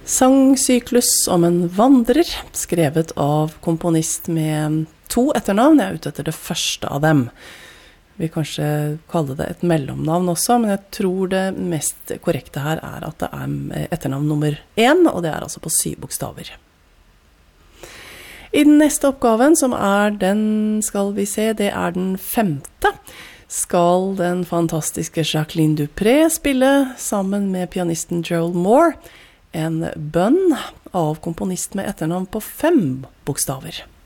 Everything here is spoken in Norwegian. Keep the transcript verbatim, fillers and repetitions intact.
Sangsyklus om en vandrer, skrevet av komponist med to etternavn. Jeg er ute etter det første av dem. Vi vil kanskje kalle det et mellomnavn også, men jeg tror det mest korrekte her er at det er etternavn nummer én, og det er altså på syv bokstaver. I den neste oppgaven, som er den, skal vi se, det er den femte, skal den fantastiske Jacqueline Dupré spille sammen med pianisten Gerald Moore, en bønn av komponist med etternavn på fem bokstaver.